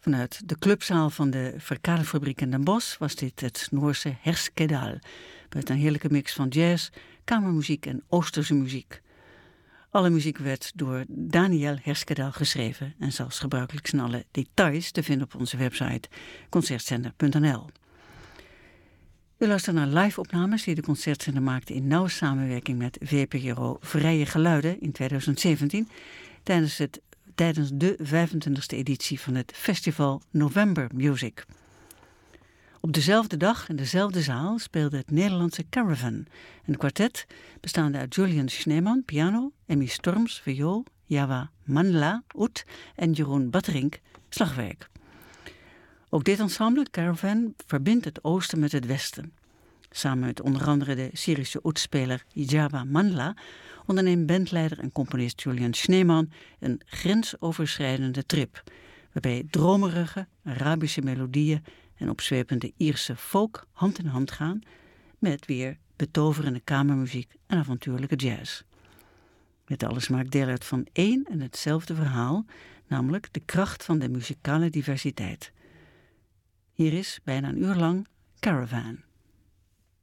Vanuit de clubzaal van de Verkadefabriek in Den Bosch was dit het Noorse Herskedal, met een heerlijke mix van jazz, kamermuziek en Oosterse muziek. Alle muziek werd door Daniel Herskedal geschreven en zoals gebruikelijk zijn alle details te vinden op onze website concertzender.nl. U luistert naar live-opnames die de Concertzender maakte in nauwe samenwerking met VPRO Vrije Geluiden in 2017 tijdens de 25e editie van het festival November Music. Op dezelfde dag in dezelfde zaal speelde het Nederlandse Caravan, een kwartet bestaande uit Julian Schneeman, piano, Emmy Storms, viool, Java Manla, oud en Jeroen Batterink, slagwerk. Ook dit ensemble, Caravan, verbindt het oosten met het westen. Samen met onder andere de Syrische oetspeler Java Manla onderneemt bandleider en componist Julian Schneeman een grensoverschrijdende trip, waarbij dromerige Arabische melodieën en opzwepende Ierse folk hand in hand gaan met weer betoverende kamermuziek en avontuurlijke jazz. Dit alles maakt deel uit van één en hetzelfde verhaal, namelijk de kracht van de muzikale diversiteit. Hier is bijna een uur lang Caravan.